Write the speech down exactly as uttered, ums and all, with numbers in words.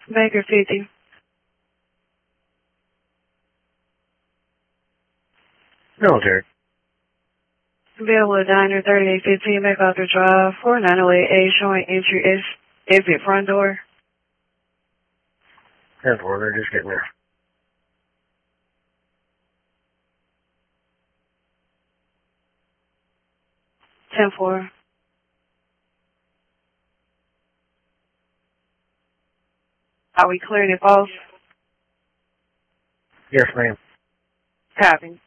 Baker fifty. Military. Bellwood Diner, thirty-eight fifteen, MacArthur Drive, four nine oh eight A, showing entry ex- exit front door. ten four, they're just getting there. ten four. Are we clearing it false? Yes, ma'am. Copy.